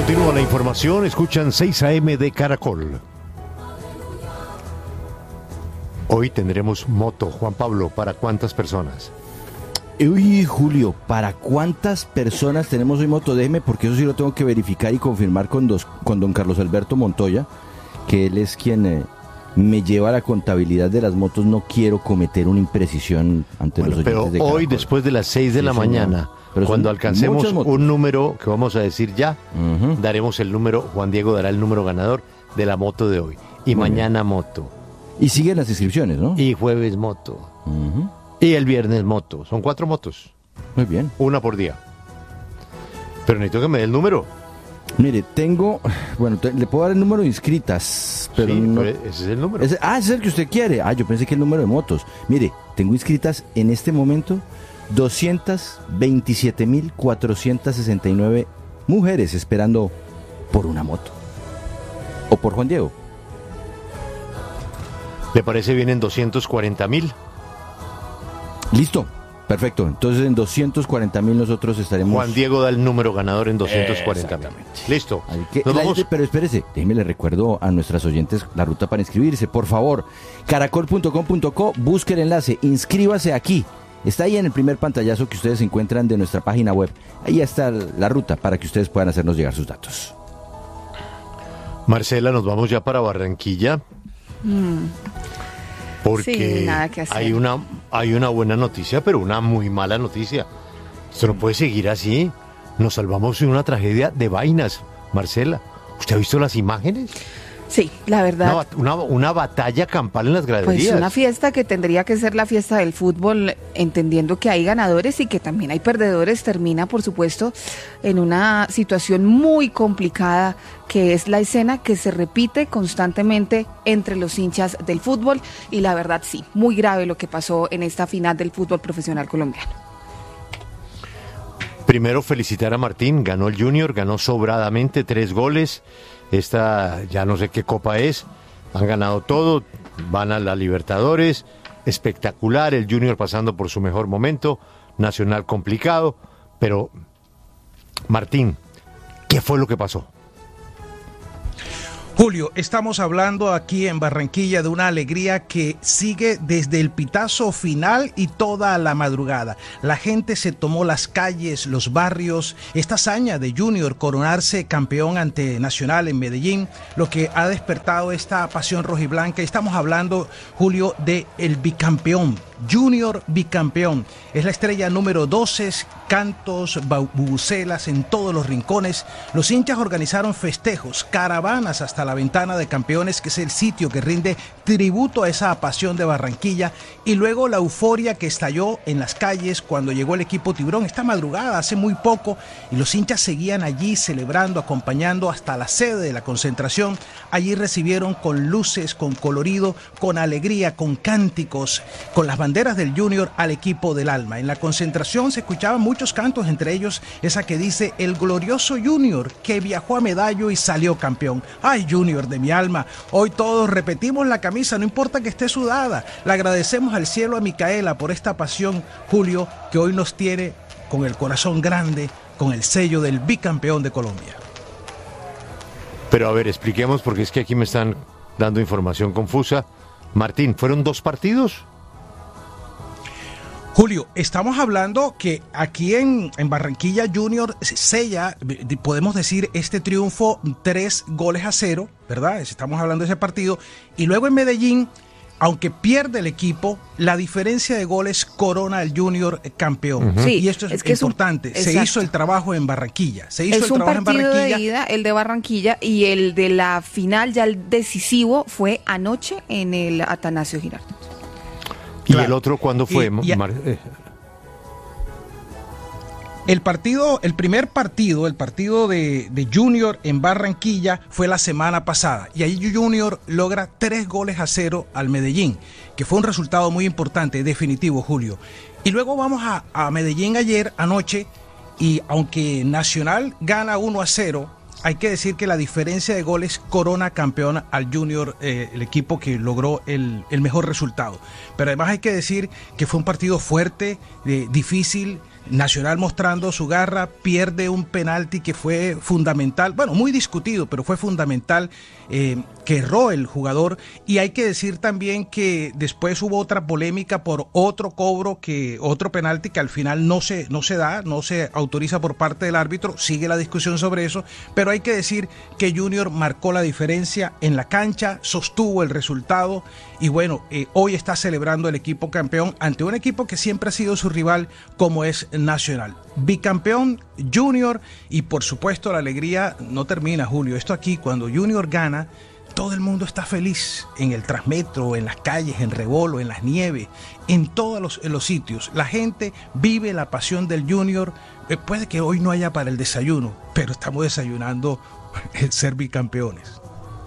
Continúa la información, escuchan 6 AM de Caracol. Hoy tendremos moto, Juan Pablo, ¿para cuántas personas? Uy, Julio, ¿para cuántas personas tenemos hoy moto? Déjeme, porque eso sí lo tengo que verificar y confirmar con don Carlos Alberto Montoya, que él es quien me lleva la contabilidad de las motos. No quiero cometer una imprecisión ante los oyentes pero de Caracol. Hoy, después de las 6 de la mañana, cuando alcancemos un número que vamos a decir ya, daremos el número, Juan Diego dará el número ganador de la moto de hoy. Y muy mañana bien. Moto. Y siguen las inscripciones, ¿no? Y jueves moto. Y el viernes moto. Son 4 motos. Muy bien. Una por día. Pero necesito que me dé el número. Mire, tengo... Bueno, le puedo dar el número de inscritas, pero sí, no... pero ese es el número. Ese es el que usted quiere. Yo pensé que el número de motos. Mire, tengo inscritas en este momento 227.469 mujeres esperando por una moto. O por Juan Diego. ¿Le parece bien en 240.000? Listo, perfecto. Entonces en 240.000 nosotros estaremos... Juan Diego da el número ganador en 240.000. Listo. Pero espérese, déjeme le recuerdo a nuestras oyentes la ruta para inscribirse. Por favor, caracol.com.co, busque el enlace, inscríbase aquí. Está ahí en el primer pantallazo que ustedes encuentran de nuestra página web. Ahí está la ruta para que ustedes puedan hacernos llegar sus datos. Marcela, nos vamos ya para Barranquilla. Porque sí, nada que hacer. hay una buena noticia, pero una muy mala noticia. Esto no puede seguir así. Nos salvamos de una tragedia de vainas, Marcela. ¿Usted ha visto las imágenes? Sí, la verdad. Una batalla campal en las graderías. Pues una fiesta que tendría que ser la fiesta del fútbol, entendiendo que hay ganadores y que también hay perdedores, termina, por supuesto, en una situación muy complicada, que es la escena que se repite constantemente entre los hinchas del fútbol. Y la verdad, sí, muy grave lo que pasó en esta final del fútbol profesional colombiano. Primero, felicitar a Martín. Ganó el Junior, ganó sobradamente, 3 goles. Esta ya no sé qué copa es, han ganado todo, van a la Libertadores, espectacular, el Junior pasando por su mejor momento, Nacional complicado, pero Martín, ¿qué fue lo que pasó? Julio, estamos hablando aquí en Barranquilla de una alegría que sigue desde el pitazo final y toda la madrugada. La gente se tomó las calles, los barrios, esta hazaña de Junior coronarse campeón ante Nacional en Medellín, lo que ha despertado esta pasión rojiblanca. Estamos hablando, Julio, de el bicampeón, Junior bicampeón. Es la estrella número 12, cantos, bubucelas en todos los rincones. Los hinchas organizaron festejos, caravanas hasta la ventana de campeones, que es el sitio que rinde tributo a esa pasión de Barranquilla, y luego la euforia que estalló en las calles cuando llegó el equipo Tiburón esta madrugada, hace muy poco, y los hinchas seguían allí celebrando, acompañando hasta la sede de la concentración. Allí recibieron con luces, con colorido, con alegría, con cánticos, con las banderas del Junior al equipo del alma. En la concentración se escuchaban muchos cantos, entre ellos esa que dice: el glorioso Junior que viajó a Medallo y salió campeón. ¡Ay, Junior de mi alma! Hoy todos repetimos la camisa, no importa que esté sudada. Le agradecemos al cielo, a Micaela, por esta pasión, Julio, que hoy nos tiene con el corazón grande, con el sello del bicampeón de Colombia. Pero a ver, expliquemos, porque es que aquí me están dando información confusa. Martín, ¿fueron 2 partidos? Julio, estamos hablando que aquí en Barranquilla Junior sella, podemos decir, este triunfo 3-0, ¿verdad? Estamos hablando de ese partido. Y luego en Medellín, aunque pierde el equipo, la diferencia de goles corona al Junior campeón. Sí, y esto es importante. Se hizo el trabajo en Barranquilla. Se hizo es el trabajo en Barranquilla. un partido de ida, el de Barranquilla, y el de la final, ya el decisivo, fue anoche en el Atanasio Girardot. ¿Y claro, el otro cuándo fue? El primer partido de Junior en Barranquilla fue la semana pasada, y ahí Junior logra 3-0 al Medellín, que fue un resultado muy importante, definitivo, Julio. Y luego vamos a Medellín anoche, y aunque Nacional gana 1-0, hay que decir que la diferencia de goles corona campeón al Junior, el equipo que logró el mejor resultado. Pero además hay que decir que fue un partido fuerte, difícil, Nacional mostrando su garra, pierde un penalti que fue fundamental, bueno, muy discutido, pero fue fundamental, que erró el jugador. Y hay que decir también que después hubo otra polémica por otro cobro, otro penalti que al final no se autoriza por parte del árbitro. Sigue la discusión sobre eso, pero hay que decir que Junior marcó la diferencia en la cancha, sostuvo el resultado y bueno, hoy está celebrando el equipo campeón ante un equipo que siempre ha sido su rival, como es Nacional. Bicampeón Junior, y por supuesto la alegría no termina, Julio. Esto aquí, cuando Junior gana, todo el mundo está feliz, en el Transmetro, en las calles, en Rebolo, en las nieves, en todos los sitios. La gente vive la pasión del Junior. Puede que hoy no haya para el desayuno, pero estamos desayunando el ser bicampeones.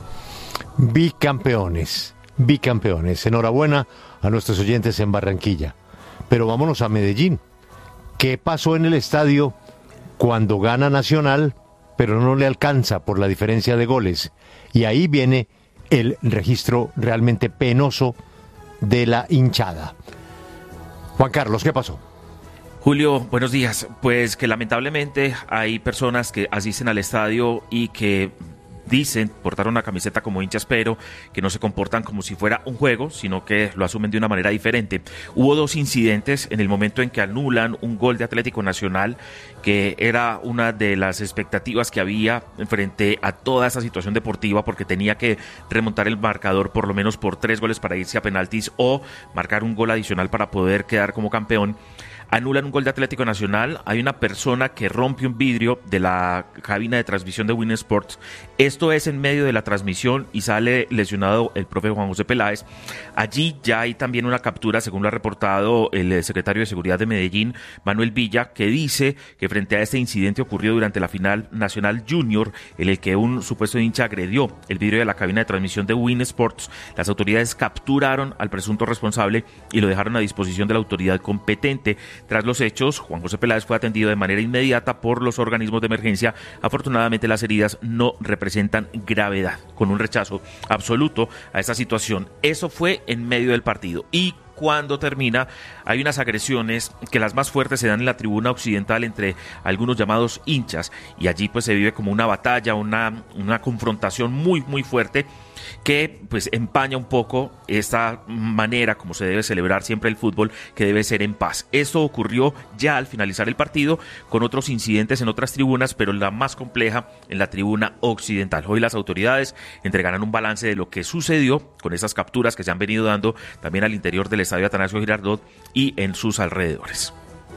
Bicampeones. Enhorabuena a nuestros oyentes en Barranquilla. Pero vámonos a Medellín. ¿Qué pasó en el estadio cuando gana Nacional, pero no le alcanza por la diferencia de goles? Y ahí viene el registro realmente penoso de la hinchada. Juan Carlos, ¿qué pasó? Julio, buenos días. Pues que lamentablemente hay personas que asisten al estadio y que dicen portar una camiseta como hinchas, pero que no se comportan como si fuera un juego, sino que lo asumen de una manera diferente. Hubo 2 incidentes en el momento en que anulan un gol de Atlético Nacional, que era una de las expectativas que había frente a toda esa situación deportiva, porque tenía que remontar el marcador por lo menos por 3 goles para irse a penaltis o marcar un gol adicional para poder quedar como campeón. Anulan un gol de Atlético Nacional, hay una persona que rompe un vidrio de la cabina de transmisión de Win Sports. Esto es en medio de la transmisión y sale lesionado el profe Juan José Peláez. Allí ya hay también una captura, según lo ha reportado el secretario de Seguridad de Medellín, Manuel Villa, que dice que frente a este incidente ocurrido durante la final Nacional Junior, en el que un supuesto hincha agredió el vidrio de la cabina de transmisión de Win Sports, las autoridades capturaron al presunto responsable y lo dejaron a disposición de la autoridad competente. Tras los hechos, Juan José Peláez fue atendido de manera inmediata por los organismos de emergencia. Afortunadamente, las heridas no representan gravedad, con un rechazo absoluto a esta situación. Eso fue en medio del partido. Y cuando termina, hay unas agresiones que las más fuertes se dan en la tribuna occidental entre algunos llamados hinchas, y allí pues se vive como una batalla, una confrontación muy muy fuerte, que pues empaña un poco esta manera como se debe celebrar siempre el fútbol, que debe ser en paz. Esto ocurrió ya al finalizar el partido, con otros incidentes en otras tribunas, pero la más compleja en la tribuna occidental. Hoy las autoridades entregarán un balance de lo que sucedió con esas capturas que se han venido dando también al interior del estadio Atanasio Girardot y en sus alrededores.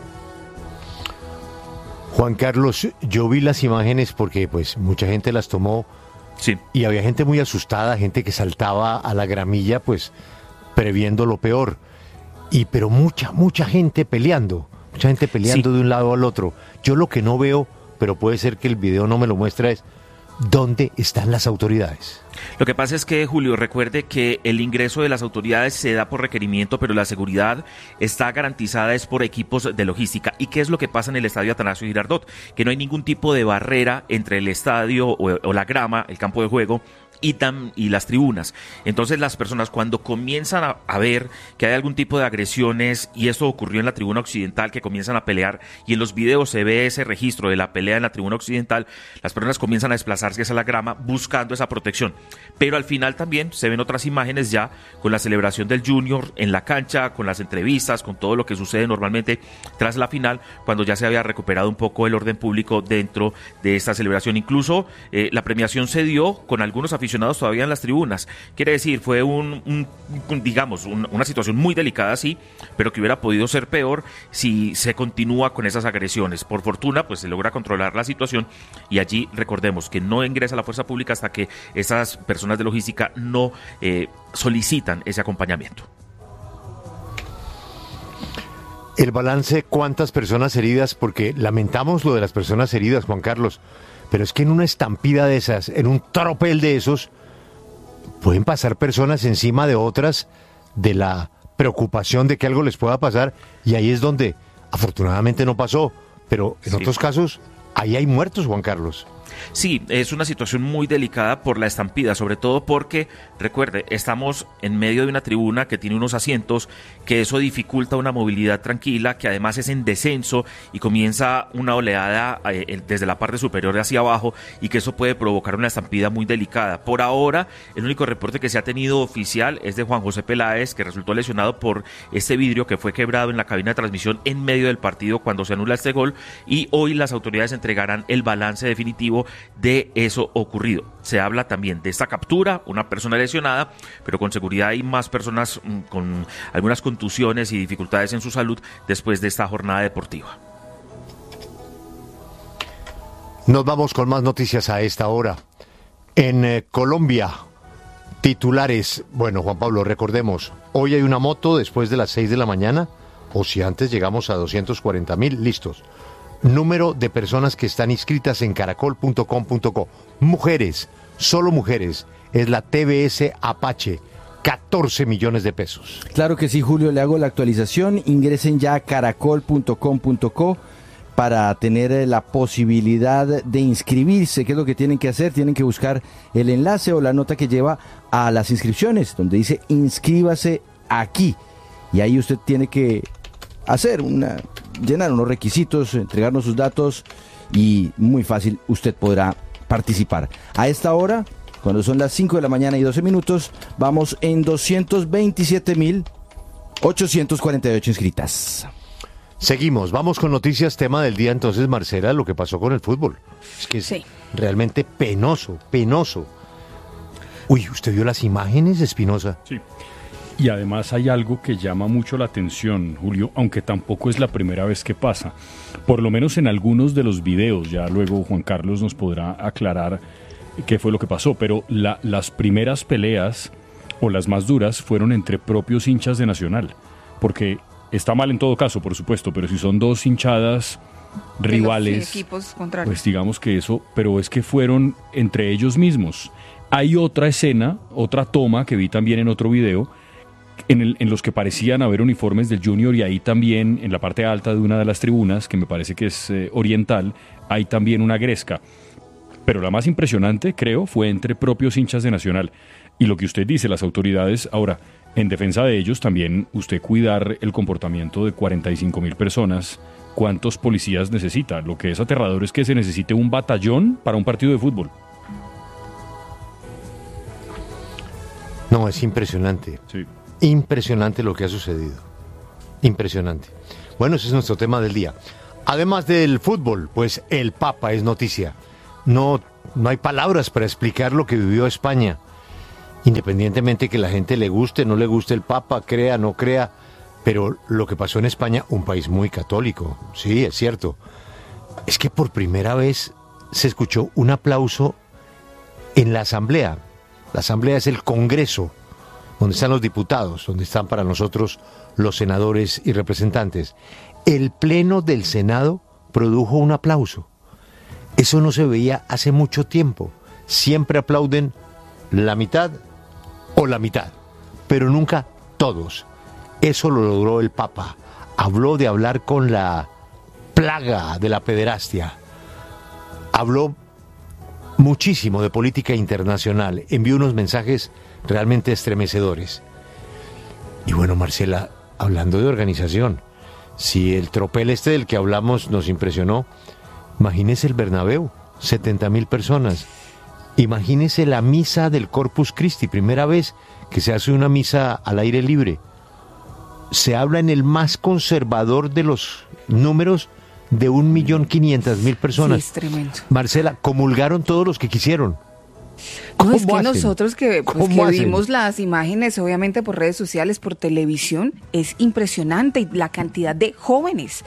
Juan Carlos, yo vi las imágenes porque pues mucha gente las tomó. Sí. Y había gente muy asustada, gente que saltaba a la gramilla, pues previendo lo peor. Pero mucha gente peleando, sí, de un lado al otro. Yo lo que no veo, pero puede ser que el video no me lo muestra, es ¿dónde están las autoridades? Lo que pasa es que, Julio, recuerde que el ingreso de las autoridades se da por requerimiento, pero la seguridad está garantizada es por equipos de logística. ¿Y qué es lo que pasa en el estadio Atanasio Girardot? Que no hay ningún tipo de barrera entre el estadio o la grama, el campo de juego, y las tribunas. Entonces las personas, cuando comienzan a ver que hay algún tipo de agresiones, y esto ocurrió en la tribuna occidental, que comienzan a pelear, y en los videos se ve ese registro de la pelea en la tribuna occidental, las personas comienzan a desplazarse hacia la grama buscando esa protección. Pero al final también se ven otras imágenes ya con la celebración del Junior en la cancha, con las entrevistas, con todo lo que sucede normalmente tras la final, cuando ya se había recuperado un poco el orden público dentro de esta celebración. Incluso la premiación se dio con algunos aficionados todavía en las tribunas. Quiere decir, fue una situación muy delicada, sí, pero que hubiera podido ser peor si se continúa con esas agresiones. Por fortuna, pues se logra controlar la situación, y allí recordemos que no ingresa la fuerza pública hasta que esas personas de logística no solicitan ese acompañamiento. El balance, ¿cuántas personas heridas? Porque lamentamos lo de las personas heridas, Juan Carlos, pero es que en una estampida de esas, en un tropel de esos, pueden pasar personas encima de otras, de la preocupación de que algo les pueda pasar, y ahí es donde afortunadamente no pasó, pero en otros casos ahí hay muertos, Juan Carlos. Sí, es una situación muy delicada por la estampida, sobre todo porque, recuerde, estamos en medio de una tribuna que tiene unos asientos, que eso dificulta una movilidad tranquila, que además es en descenso y comienza una oleada desde la parte superior hacia abajo y que eso puede provocar una estampida muy delicada. Por ahora, el único reporte que se ha tenido oficial es de Juan José Peláez, que resultó lesionado por este vidrio que fue quebrado en la cabina de transmisión en medio del partido cuando se anula este gol, y hoy las autoridades entregarán el balance definitivo de eso ocurrido. Se habla también de esta captura, una persona lesionada, pero con seguridad hay más personas con algunas contusiones y dificultades en su salud después de esta jornada deportiva. Nos vamos con más noticias a esta hora. En Colombia, titulares. Bueno, Juan Pablo, recordemos, hoy hay una moto después de las 6 de la mañana, o si antes llegamos a 240,000, listos. Número de personas que están inscritas en caracol.com.co. Mujeres, solo mujeres, es la TBS Apache, 14 millones de pesos. Claro que sí, Julio, le hago la actualización. Ingresen ya a caracol.com.co para tener la posibilidad de inscribirse. ¿Qué es lo que tienen que hacer? Tienen que buscar el enlace o la nota que lleva a las inscripciones, donde dice inscríbase aquí. Y ahí usted tiene que llenar unos requisitos, entregarnos sus datos y muy fácil usted podrá participar. A esta hora, cuando son las 5 de la mañana y 12 minutos, vamos en 227,848 inscritas. Seguimos, vamos con noticias, tema del día entonces, Marcela, lo que pasó con el fútbol. Es que es realmente penoso. Uy, ¿usted vio las imágenes, Espinosa? Sí. Y además hay algo que llama mucho la atención, Julio, aunque tampoco es la primera vez que pasa. Por lo menos en algunos de los videos, ya luego Juan Carlos nos podrá aclarar qué fue lo que pasó, pero las primeras peleas, o las más duras, fueron entre propios hinchas de Nacional. Porque está mal en todo caso, por supuesto, pero si son dos hinchadas rivales, equipos contrarios, pues digamos que eso, pero es que fueron entre ellos mismos. Hay otra escena, otra toma que vi también en otro video, en los que parecían haber uniformes del Junior, y ahí también, en la parte alta de una de las tribunas, que me parece que es oriental, hay también una gresca. Pero la más impresionante, creo, fue entre propios hinchas de Nacional. Y lo que usted dice, las autoridades, ahora, en defensa de ellos, también usted cuidar el comportamiento de 45,000 personas. ¿Cuántos policías necesita? Lo que es aterrador es que se necesite un batallón para un partido de fútbol. No, es impresionante. Sí. Impresionante lo que ha sucedido. Impresionante. Bueno, ese es nuestro tema del día. Además del fútbol, pues el Papa es noticia. No hay palabras para explicar lo que vivió España. Independientemente que la gente le guste, no le guste el Papa, crea, no crea. Pero lo que pasó en España, un país muy católico, sí, es cierto. Es que por primera vez se escuchó un aplauso en la Asamblea. La Asamblea es el Congreso, donde están los diputados, donde están para nosotros los senadores y representantes. El Pleno del Senado produjo un aplauso. Eso no se veía hace mucho tiempo. Siempre aplauden la mitad o la mitad, pero nunca todos. Eso lo logró el Papa. Habló de hablar con la plaga de la pederastia. Habló muchísimo de política internacional. Envió unos mensajes realmente estremecedores. Y bueno, Marcela, hablando de organización, si el tropel del que hablamos nos impresionó, imagínese el Bernabéu, 70,000 personas. Imagínese la misa del Corpus Christi, primera vez que se hace una misa al aire libre. Se habla en el más conservador de los números de 1,500,000 personas. Sí, es tremendo. Marcela, comulgaron todos los que quisieron. No, es que hacen? nosotros que ¿Cómo hacen? vimos las imágenes, obviamente por redes sociales, por televisión, es impresionante, y la cantidad de jóvenes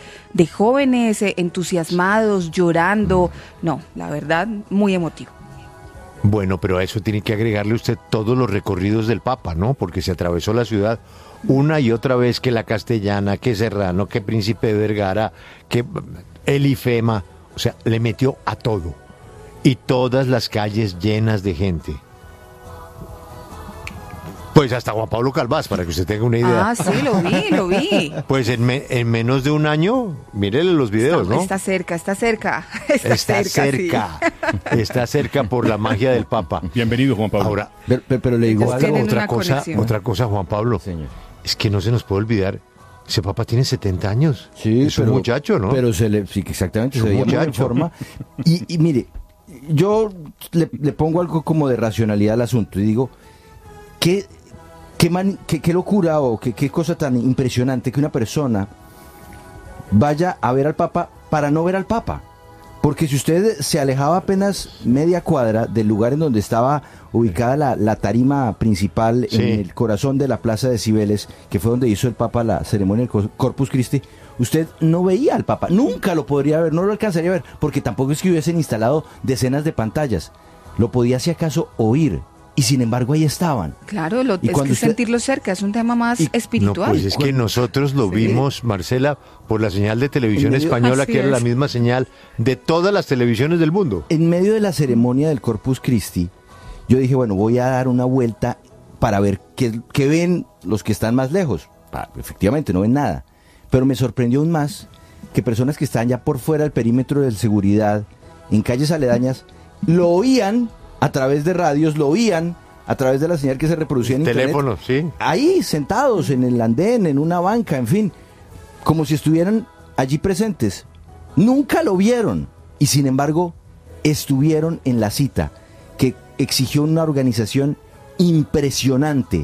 entusiasmados, llorando. No, la verdad, muy emotivo. Bueno, pero a eso tiene que agregarle usted todos los recorridos del Papa, ¿no? Porque se atravesó la ciudad una y otra vez, que la Castellana, que Serrano, que Príncipe de Vergara, que el IFEMA, o sea, le metió a todo. Y todas las calles llenas de gente. Pues hasta Juan Pablo Calvás, para que usted tenga una idea. Ah, sí, lo vi. Pues en menos de un año, mírele los videos, ¿no? Está cerca. Está cerca. Sí. Está cerca por la magia del Papa. Bienvenido, Juan Pablo. Ahora, Pero le digo Entonces, algo. tienen una conexión. otra cosa, Juan Pablo. Señor. Es que no se nos puede olvidar, ese Papa tiene 70 años. Sí, es un muchacho, ¿no? Pero sí, exactamente, Es se un veía muy en muchacho. forma. Y mire, yo le pongo algo como de racionalidad al asunto y digo, qué locura o qué cosa tan impresionante que una persona vaya a ver al Papa para no ver al Papa. Porque si usted se alejaba apenas media cuadra del lugar en donde estaba ubicada la tarima principal, Sí. en el corazón de la Plaza de Cibeles, que fue donde hizo el Papa la ceremonia del Corpus Christi, usted no veía al Papa, nunca lo podría ver, no lo alcanzaría a ver, porque tampoco es que hubiesen instalado decenas de pantallas, lo podía si acaso oír, y sin embargo ahí estaban. Claro, Y es que cuando usted- sentirlo cerca es un tema más Y- espiritual. No, pues es que nosotros lo vimos, Marcela, por la señal de televisión En medio- española, Así que era la es. misma señal de todas las televisiones del mundo. En medio de la ceremonia del Corpus Christi, yo dije, bueno, voy a dar una vuelta para ver qué ven los que están más lejos. Efectivamente, no ven nada. Pero me sorprendió aún más que personas que estaban ya por fuera del perímetro de seguridad, en calles aledañas, lo oían a través de radios, lo oían a través de la señal que se reproducía en internet. Teléfono, sí. Ahí, sentados en el andén, en una banca, en fin, como si estuvieran allí presentes. Nunca lo vieron y sin embargo estuvieron en la cita que exigió una organización impresionante.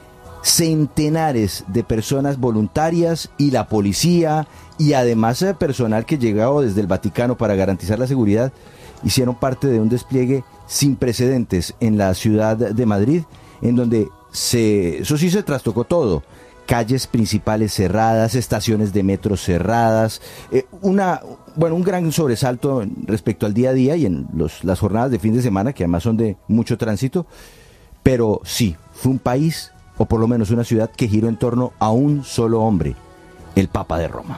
Centenares de personas voluntarias y la policía y además personal que llegaba desde el Vaticano para garantizar la seguridad hicieron parte de un despliegue sin precedentes en la ciudad de Madrid, en donde eso sí se trastocó todo. Calles principales cerradas, estaciones de metro cerradas, un gran sobresalto respecto al día a día y en las jornadas de fin de semana, que además son de mucho tránsito, pero sí, fue un país, o por lo menos una ciudad, que giró en torno a un solo hombre, el Papa de Roma.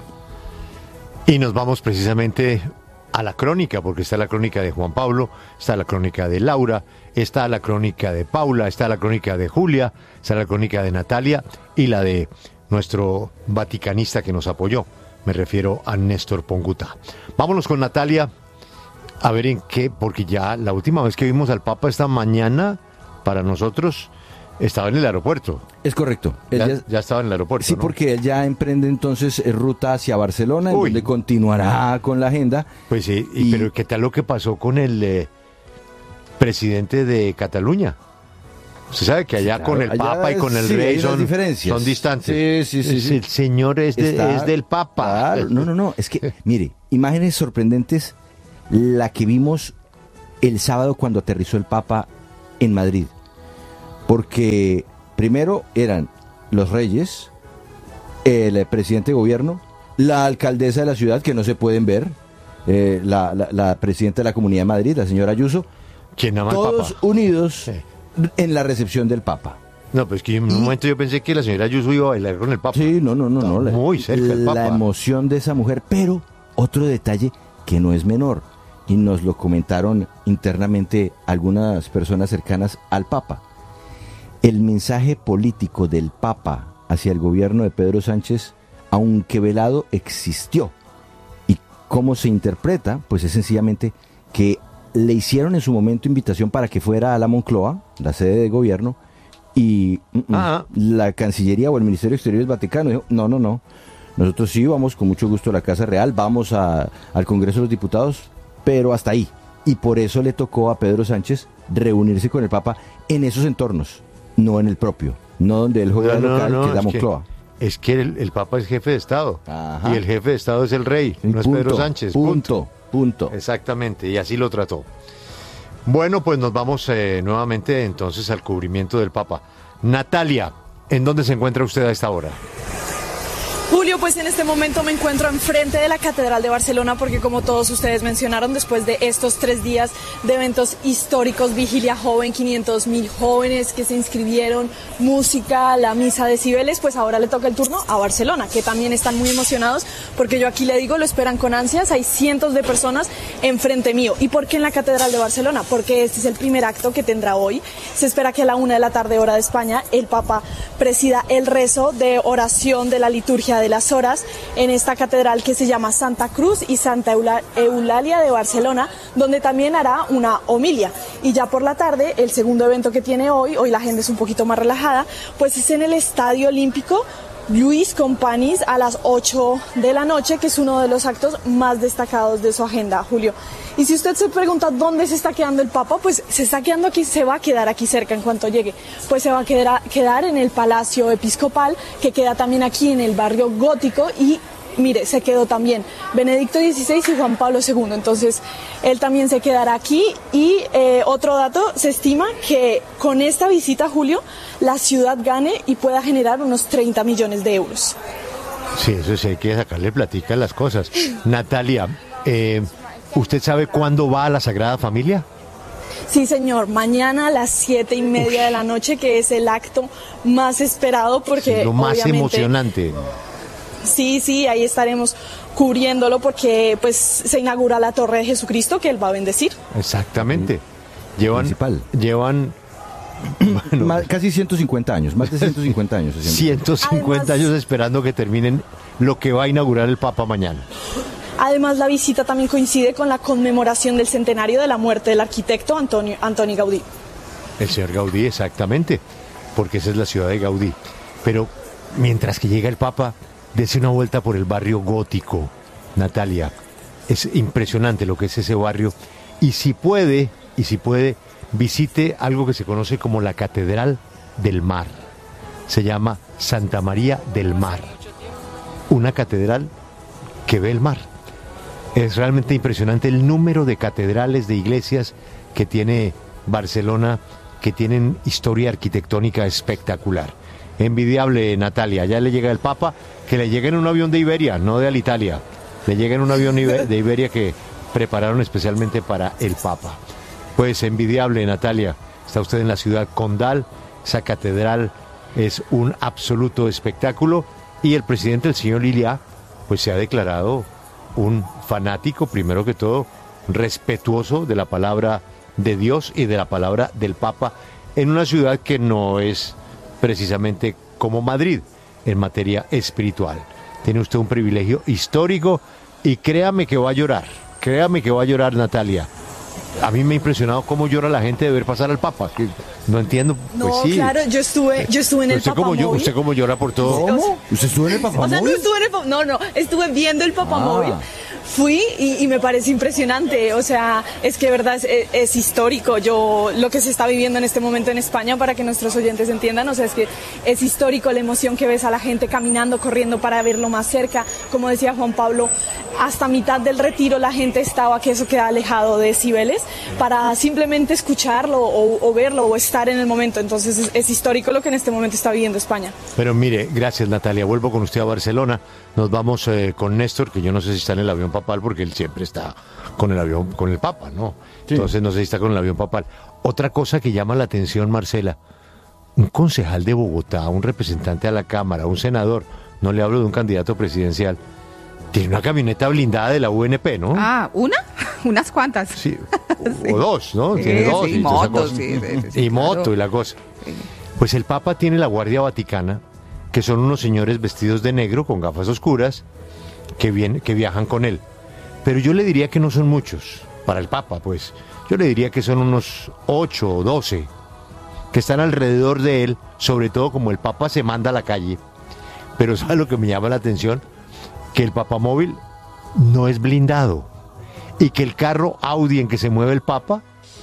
Y nos vamos precisamente a la crónica, porque está la crónica de Juan Pablo, está la crónica de Laura, está la crónica de Paula, está la crónica de Julia, está la crónica de Natalia y la de nuestro vaticanista que nos apoyó. Me refiero a Néstor Ponguta. Vámonos con Natalia a ver en qué, porque ya la última vez que vimos al Papa esta mañana, para nosotros, estaba en el aeropuerto. Es correcto. Ya estaba en el aeropuerto, Sí, ¿no? porque él ya emprende entonces ruta hacia Barcelona, en Uy. donde continuará con la agenda. Pues sí, Y- pero ¿qué tal lo que pasó con el presidente de Cataluña? Usted sabe que allá Claro, con el allá Papa y con el sí, hay rey unas son diferencias. distantes. Sí. El señor es del Papa. Claro, no, es que, mire, imágenes sorprendentes, la que vimos el sábado cuando aterrizó el Papa en Madrid. Porque primero eran los reyes, el presidente de gobierno, la alcaldesa de la ciudad, que no se pueden ver, la presidenta de la Comunidad de Madrid, la señora Ayuso, ¿Quién ama al todos Papa? unidos Sí. en la recepción del Papa. No, pues que en un momento yo pensé que la señora Ayuso iba a bailar con el Papa. Sí, no. Está muy cerca el Papa. La emoción de esa mujer, pero otro detalle que no es menor, y nos lo comentaron internamente algunas personas cercanas al Papa. El mensaje político del Papa hacia el gobierno de Pedro Sánchez, aunque velado, existió. ¿Y cómo se interpreta? Pues es sencillamente que le hicieron en su momento invitación para que fuera a la Moncloa, la sede de gobierno, y la Cancillería o el Ministerio de Exteriores Vaticano dijo, no, nosotros sí vamos con mucho gusto a la Casa Real, vamos al Congreso de los Diputados, pero hasta ahí. Y por eso le tocó a Pedro Sánchez reunirse con el Papa en esos entornos, no en el propio, no donde él juega local, que es la Moncloa. Es que el Papa es jefe de Estado. Ajá. Y el jefe de Estado es el rey, Y no es punto, Pedro Sánchez. Punto. Exactamente, y así lo trató. Bueno, pues nos vamos nuevamente entonces al cubrimiento del Papa. Natalia, ¿en dónde se encuentra usted a esta hora? Julio, pues en este momento me encuentro enfrente de la Catedral de Barcelona porque, como todos ustedes mencionaron, después de estos 3 días de eventos históricos, Vigilia Joven, 500.000 jóvenes que se inscribieron, música, la misa de Cibeles, pues ahora le toca el turno a Barcelona, que también están muy emocionados porque yo aquí le digo, lo esperan con ansias, hay cientos de personas enfrente mío. ¿Y por qué en la Catedral de Barcelona? Porque este es el primer acto que tendrá hoy. Se espera que a la 1 de la tarde, hora de España, el Papa presida el rezo de oración de la liturgia de las horas en esta catedral que se llama Santa Cruz y Santa Eulalia de Barcelona, donde también hará una homilia. Y ya por la tarde, el segundo evento que tiene hoy la agenda es un poquito más relajada, pues es en el Estadio Olímpico Lluís Companys a las 8 de la noche, que es uno de los actos más destacados de su agenda, Julio. Y si usted se pregunta dónde se está quedando el Papa, pues se está quedando aquí, se va a quedar aquí cerca en cuanto llegue. Pues se va a quedar en el Palacio Episcopal, que queda también aquí en el barrio gótico, y mire, se quedó también Benedicto XVI y Juan Pablo II, entonces él también se quedará aquí. Y otro dato, se estima que con esta visita, Julio, la ciudad gane y pueda generar unos 30 millones de euros. Sí, eso sí, hay que sacarle platica a las cosas. Natalia, ¿usted sabe cuándo va a la Sagrada Familia? Sí, señor, mañana a las 7:30 de la noche, que es el acto más esperado porque sí, lo más obviamente, emocionante. Sí, ahí estaremos cubriéndolo porque pues se inaugura la Torre de Jesucristo que él va a bendecir. Exactamente. Llevan bueno, casi 150 años, más de 150 años. 150 años esperando que terminen lo que va a inaugurar el Papa mañana. Además, la visita también coincide con la conmemoración del centenario de la muerte del arquitecto Antoni Gaudí. El señor Gaudí, exactamente, porque esa es la ciudad de Gaudí. Pero mientras que llega el Papa, dese una vuelta por el barrio gótico, Natalia. Es impresionante lo que es ese barrio. Y si puede, visite algo que se conoce como la Catedral del Mar. Se llama Santa María del Mar. Una catedral que ve el mar. Es realmente impresionante el número de catedrales, de iglesias que tiene Barcelona, que tienen historia arquitectónica espectacular. Envidiable, Natalia. Ya le llega el Papa, que le llegue en un avión de Iberia, no de Alitalia. Le llega en un avión de Iberia que prepararon especialmente para el Papa. Pues envidiable, Natalia. Está usted en la ciudad condal. Esa catedral es un absoluto espectáculo. Y el presidente, el señor Iliá, pues se ha declarado un fanático, primero que todo, respetuoso de la palabra de Dios y de la palabra del Papa, en una ciudad que no es precisamente como Madrid en materia espiritual. Tiene usted un privilegio histórico y créame que va a llorar, Natalia. A mí me ha impresionado cómo llora la gente de ver pasar al Papa. No entiendo. No, pues sí. Claro, yo estuve en el Papamóvil. ¿Usted cómo llora por todo? ¿Cómo? ¿Usted estuvo en el Papamóvil? O sea, no estuve en el estuve viendo el Papamóvil. Fui y me parece impresionante, o sea, es que de verdad es histórico. Lo que se está viviendo en este momento en España, para que nuestros oyentes entiendan, o sea, es que es histórico la emoción que ves a la gente caminando, corriendo para verlo más cerca. Como decía Juan Pablo, hasta mitad del retiro la gente estaba, que eso queda alejado de Cibeles, para simplemente escucharlo o verlo o estar en el momento. Entonces es histórico lo que en este momento está viviendo España. Pero mire, gracias, Natalia, vuelvo con usted a Barcelona. Nos vamos con Néstor, que yo no sé si está en el avión papal, porque él siempre está con el avión, con el Papa, ¿no? Sí. Entonces no sé si está con el avión papal. Otra cosa que llama la atención, Marcela, un concejal de Bogotá, un representante a la Cámara, un senador, no le hablo de un candidato presidencial, tiene una camioneta blindada de la UNP, ¿no? Ah, ¿una? Unas cuantas. Sí, o dos, ¿no? Sí, tiene dos. Sí, y motos, y moto, claro. Y la cosa. Sí. Pues el Papa tiene la Guardia Vaticana, que son unos señores vestidos de negro con gafas oscuras que viajan con él. Pero yo le diría que no son muchos para el Papa, pues. Yo le diría que son unos 8 o 12 que están alrededor de él, sobre todo como el Papa se manda a la calle. Pero ¿sabe lo que me llama la atención? Que el Papamóvil no es blindado y que el carro Audi en que se mueve el Papa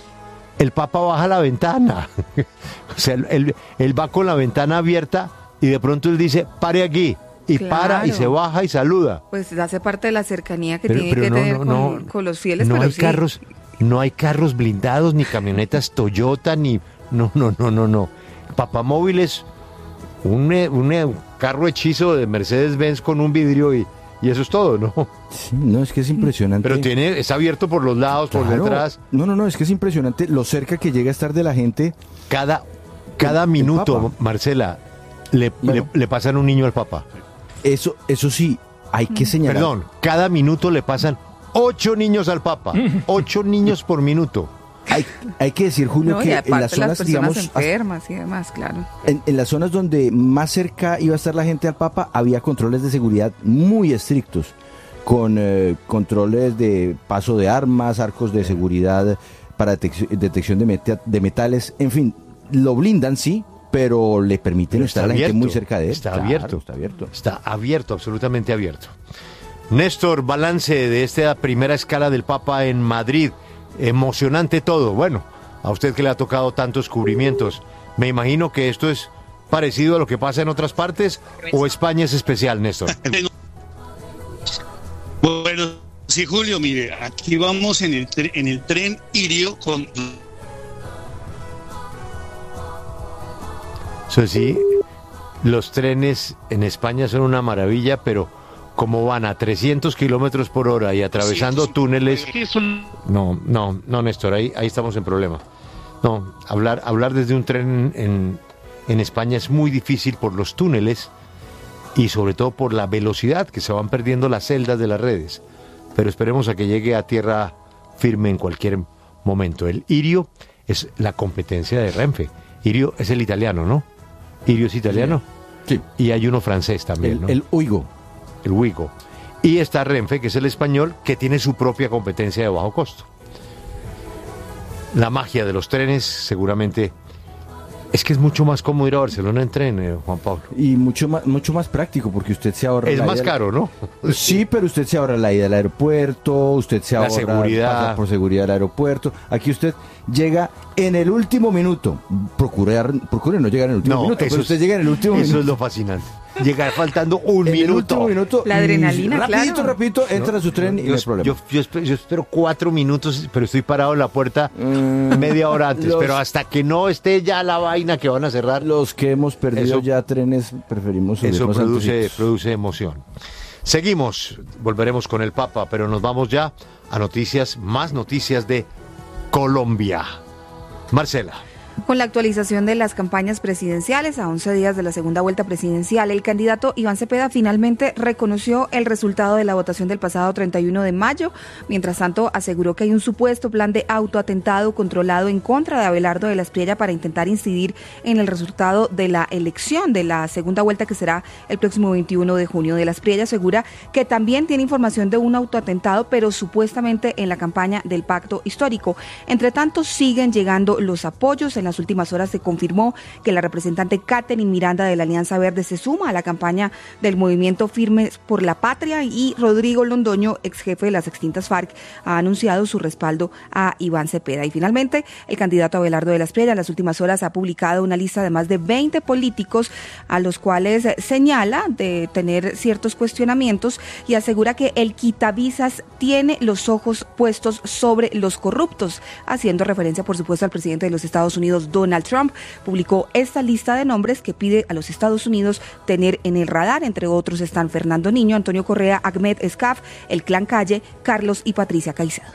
baja la ventana. O sea, él va con la ventana abierta y de pronto él dice, pare aquí, y claro. Para y se baja y saluda. Pues hace parte de la cercanía que tiene que tener con los fieles. No pero hay carros, no hay carros blindados, ni camionetas Toyota, ni... No. Papamóvil es un carro hechizo de Mercedes-Benz con un vidrio y eso es todo, ¿no? Sí, no, es que es impresionante. Pero está abierto por los lados, por Claro. detrás. No, es que es impresionante lo cerca que llega a estar de la gente. Cada el minuto, Papa. Marcela, Bueno. le pasan un niño al Papa. Eso sí, hay que señalar. Perdón, cada minuto le pasan 8 niños al Papa. 8 niños por minuto. Hay que decir, Julio, No, y que aparte en las zonas, las personas digamos, enfermas y demás, claro. en las zonas donde más cerca iba a estar la gente al Papa, había controles de seguridad muy estrictos, con controles de paso de armas, arcos de seguridad para detección de metales, en fin, lo blindan, sí, pero le permiten Pero estar a la gente muy cerca de él. Está Claro, abierto. Está abierto. Está abierto, absolutamente abierto. Néstor, balance de esta primera escala del Papa en Madrid. Emocionante todo. Bueno, a usted que le ha tocado tantos cubrimientos, me imagino que esto es parecido a lo que pasa en otras partes o España es especial, Néstor. Bueno, sí, Julio, mire, aquí vamos en el tren Irio con... Eso sí, los trenes en España son una maravilla, pero como van a 300 kilómetros por hora y atravesando túneles... No, Néstor, ahí estamos en problema. No, hablar desde un tren en España es muy difícil por los túneles y sobre todo por la velocidad que se van perdiendo las celdas de las redes. Pero esperemos a que llegue a tierra firme en cualquier momento. El Irio es la competencia de Renfe. Irio es el italiano, ¿no? Irio es italiano. Sí. Y hay uno francés también, ¿no? El Uigo. El Wigo. Y está Renfe, que es el español, que tiene su propia competencia de bajo costo. La magia de los trenes, seguramente, es que es mucho más cómodo ir a Barcelona en tren, Juan Pablo. Y mucho más práctico, porque usted se ahorra... Es la más ida- caro, ¿no? Sí, pero usted se ahorra la ida al aeropuerto, usted se La ahorra seguridad. pasar por seguridad al aeropuerto. Aquí usted llega en el último minuto. Procure no llegar en el último minuto, pero usted llega en el último eso minuto. es lo fascinante. Llegar faltando un En el minuto. último minuto. La y adrenalina, claro. rapidito, entra a su tren y no hay problema. Yo espero 4 minutos, pero estoy parado en la puerta media hora antes. Pero hasta que no esté ya la vaina que van a cerrar, Los que hemos perdido Eso- ya trenes, preferimos eso subirnos antecitos. produce emoción. Seguimos, volveremos con el Papa, pero nos vamos ya a más noticias de Colombia. Marcela. Con la actualización de las campañas presidenciales a 11 días de la segunda vuelta presidencial, el candidato Iván Cepeda finalmente reconoció el resultado de la votación del pasado 31 de mayo. Mientras tanto, aseguró que hay un supuesto plan de autoatentado controlado en contra de Abelardo de la Espriella para intentar incidir en el resultado de la elección de la segunda vuelta, que será el próximo 21 de junio. De la Espriella asegura que también tiene información de un autoatentado, pero supuestamente en la campaña del pacto histórico. Entre tanto, siguen llegando los apoyos. En las últimas horas se confirmó que la representante Katherine Miranda de la Alianza Verde se suma a la campaña del movimiento Firmes por la Patria, y Rodrigo Londoño, ex jefe de las extintas FARC, ha anunciado su respaldo a Iván Cepeda. Y finalmente, el candidato Abelardo de la Espriella en las últimas horas ha publicado una lista de más de 20 políticos a los cuales señala de tener ciertos cuestionamientos, y asegura que el quitavisas tiene los ojos puestos sobre los corruptos, haciendo referencia, por supuesto, al presidente de los Estados Unidos, Donald Trump. Publicó esta lista de nombres que pide a los Estados Unidos tener en el radar. Entre otros están Fernando Niño, Antonio Correa, Ahmed Escaf, el Clan Calle, Carlos y Patricia Caicedo.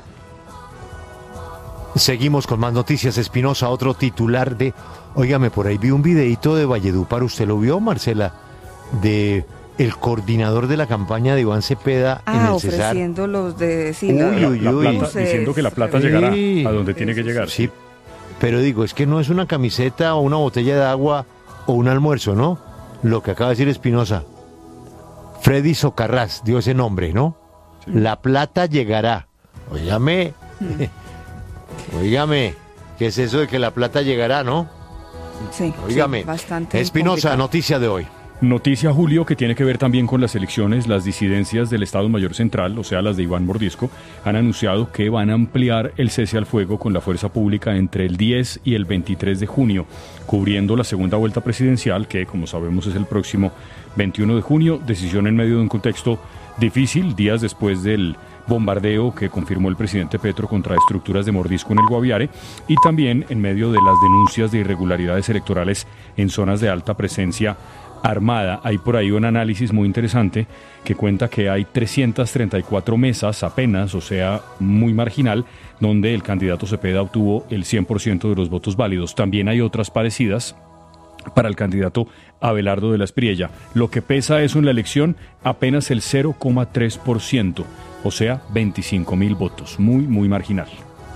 Seguimos con más noticias. Espinosa, otro titular de... Óigame, por ahí vi un videito de Valledupar. ¿Usted lo vio, Marcela? De el coordinador de la campaña de Iván Cepeda en el Cesar. Ofreciendo los de... Sí, Uy, La plata, buses, diciendo que la plata sí. llegará a donde tiene que llegar. Sí, pero digo, es que no es una camiseta o una botella de agua o un almuerzo, ¿no? Lo que acaba de decir Espinosa. Freddy Socarrás dio ese nombre, ¿no? Sí. La plata llegará. Óigame, óigame, ¿qué es eso de que la plata llegará, no? Sí, Óigame, sí, bastante Espinosa, complicado. noticia de hoy. Noticia, Julio, que tiene que ver también con las elecciones. Las disidencias del Estado Mayor Central, o sea, las de Iván Mordisco, han anunciado que van a ampliar el cese al fuego con la fuerza pública entre el 10 y el 23 de junio, cubriendo la segunda vuelta presidencial, que, como sabemos, es el próximo 21 de junio. Decisión en medio de un contexto difícil, días después del bombardeo que confirmó el presidente Petro contra estructuras de Mordisco en el Guaviare, y también en medio de las denuncias de irregularidades electorales en zonas de alta presencia armada. Hay por ahí un análisis muy interesante que cuenta que hay 334 mesas apenas, o sea, muy marginal, donde el candidato Cepeda obtuvo el 100% de los votos válidos. También hay otras parecidas para el candidato Abelardo de la Espriella. Lo que pesa eso en la elección, apenas el 0,3%, o sea, 25.000 votos, muy marginal.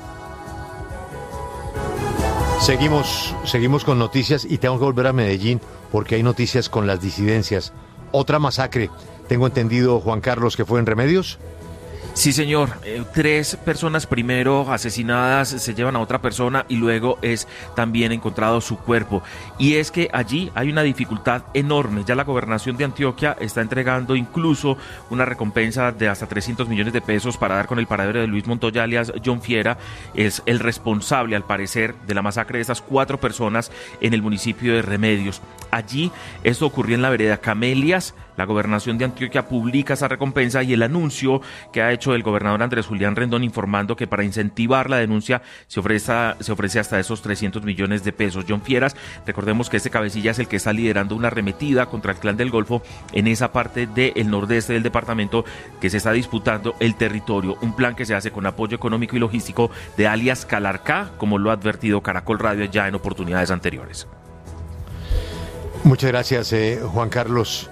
Seguimos con noticias y tengo que volver a Medellín porque hay noticias con las disidencias. Otra masacre, tengo entendido, Juan Carlos, que fue en Remedios. Sí, señor. 3 personas primero asesinadas, se llevan a otra persona y luego es también encontrado su cuerpo. Y es que allí hay una dificultad enorme. Ya la gobernación de Antioquia está entregando incluso una recompensa de hasta 300 millones de pesos para dar con el paradero de Luis Montoya, alias John Fiera. Es el responsable, al parecer, de la masacre de estas 4 personas en el municipio de Remedios. Allí, esto ocurrió en la vereda Camelias. La gobernación de Antioquia publica esa recompensa y el anuncio que ha hecho el gobernador Andrés Julián Rendón informando que para incentivar la denuncia se ofrece hasta esos 300 millones de pesos. John Fieras, recordemos que este cabecilla es el que está liderando una arremetida contra el Clan del Golfo en esa parte del nordeste del departamento que se está disputando el territorio. Un plan que se hace con apoyo económico y logístico de alias Calarcá, como lo ha advertido Caracol Radio ya en oportunidades anteriores. Muchas gracias, Juan Carlos.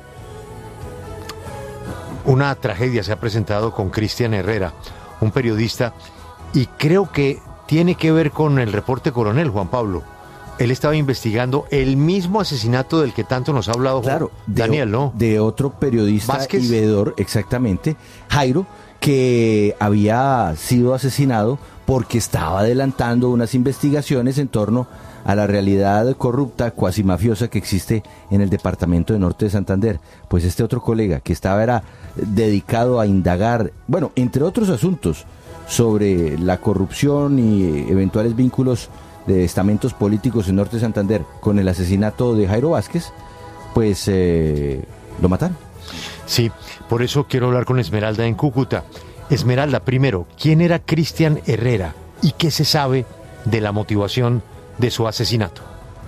Una tragedia se ha presentado con Cristian Herrera, un periodista, y creo que tiene que ver con el reporte Coronel, Juan Pablo. Él estaba investigando el mismo asesinato del que tanto nos ha hablado, claro, Daniel, ¿no? De otro periodista Vázquez. Y veedor, exactamente, Jairo, que había sido asesinado porque estaba adelantando unas investigaciones en torno a la realidad corrupta, cuasi mafiosa que existe en el departamento de Norte de Santander. Pues este otro colega que era dedicado a indagar, bueno, entre otros asuntos, sobre la corrupción y eventuales vínculos de estamentos políticos en Norte de Santander con el asesinato de Jairo Vázquez, pues lo mataron. Sí, por eso quiero hablar con Esmeralda en Cúcuta. Esmeralda, primero, ¿quién era Cristian Herrera y qué se sabe de la motivación de su asesinato?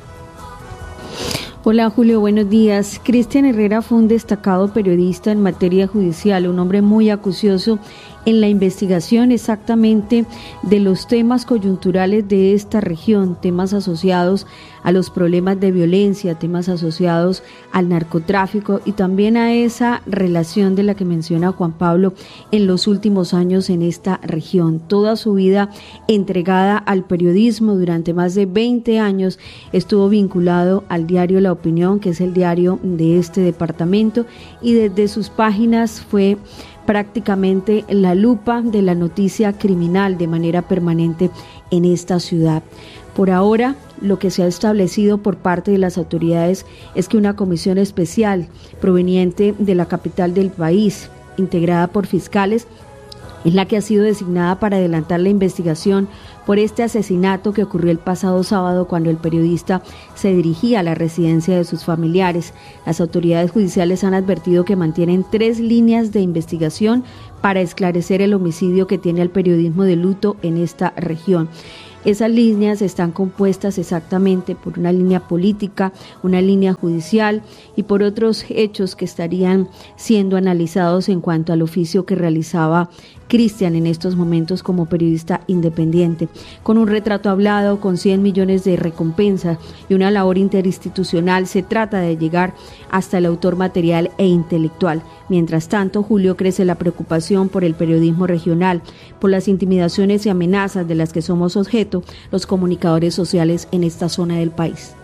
Hola Julio, buenos días. Cristian Herrera fue un destacado periodista en materia judicial, un hombre muy acucioso en la investigación exactamente de los temas coyunturales de esta región, temas asociados a los problemas de violencia, temas asociados al narcotráfico y también a esa relación de la que menciona Juan Pablo en los últimos años en esta región. Toda su vida entregada al periodismo, durante más de 20 años estuvo vinculado al diario La Opinión, que es el diario de este departamento, y desde sus páginas fue prácticamente la lupa de la noticia criminal de manera permanente en esta ciudad. Por ahora, lo que se ha establecido por parte de las autoridades es que una comisión especial proveniente de la capital del país, integrada por fiscales, es la que ha sido designada para adelantar la investigación por este asesinato que ocurrió el pasado sábado cuando el periodista se dirigía a la residencia de sus familiares. Las autoridades judiciales han advertido que mantienen 3 líneas de investigación para esclarecer el homicidio que tiene al periodismo de luto en esta región. Esas líneas están compuestas exactamente por una línea política, una línea judicial y por otros hechos que estarían siendo analizados en cuanto al oficio que realizaba Cristian en estos momentos como periodista independiente, con un retrato hablado, con 100 millones de recompensa y una labor interinstitucional. Se trata de llegar hasta el autor material e intelectual. Mientras tanto, Julio, crece la preocupación por el periodismo regional, por las intimidaciones y amenazas de las que somos objeto los comunicadores sociales en esta zona del país.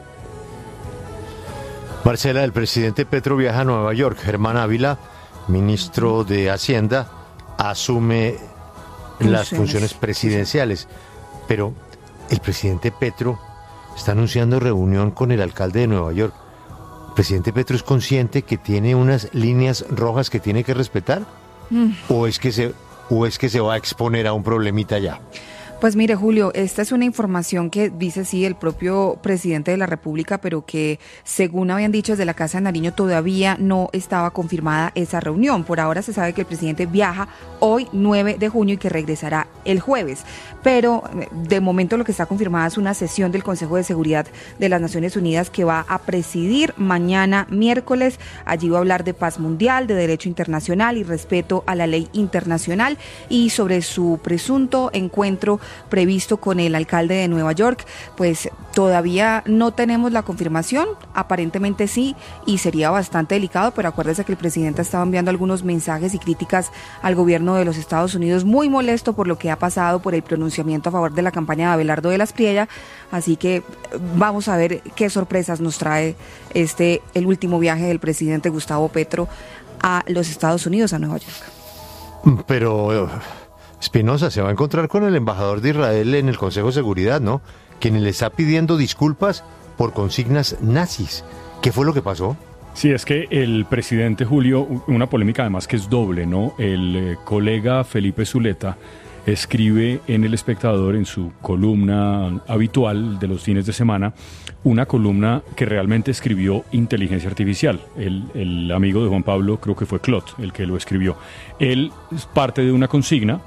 Marcela, el presidente Petro viaja a Nueva York. Germán Ávila, ministro de Hacienda, asume las funciones presidenciales. Pero el presidente Petro está anunciando reunión con el alcalde de Nueva York. ¿El presidente Petro es consciente que tiene unas líneas rojas que tiene que respetar? ¿O es que se va a exponer a un problemita ya? Pues mire, Julio, esta es una información que dice sí el propio presidente de la República, pero que según habían dicho desde la Casa de Nariño todavía no estaba confirmada esa reunión. Por ahora se sabe que el presidente viaja hoy 9 de junio y que regresará el jueves. Pero de momento lo que está confirmada es una sesión del Consejo de Seguridad de las Naciones Unidas que va a presidir mañana miércoles. Allí va a hablar de paz mundial, de derecho internacional y respeto a la ley internacional y sobre su presunto encuentro previsto con el alcalde de Nueva York, pues todavía no tenemos la confirmación, aparentemente sí, y sería bastante delicado, pero acuérdese que el presidente estaba enviando algunos mensajes y críticas al gobierno de los Estados Unidos, muy molesto por lo que ha pasado, por el pronunciamiento a favor de la campaña de Abelardo de la Espriella, así que vamos a ver qué sorpresas nos trae el último viaje del presidente Gustavo Petro a los Estados Unidos, a Nueva York. Pero Espinosa se va a encontrar con el embajador de Israel en el Consejo de Seguridad, ¿no? Quien le está pidiendo disculpas por consignas nazis. ¿Qué fue lo que pasó? Sí, es que el presidente Julio, una polémica además que es doble, ¿no? El colega Felipe Zuleta escribe en El Espectador, en su columna habitual de los fines de semana, una columna que realmente escribió inteligencia artificial. El amigo de Juan Pablo, creo que fue Clot, el que lo escribió. Él es parte de una consigna,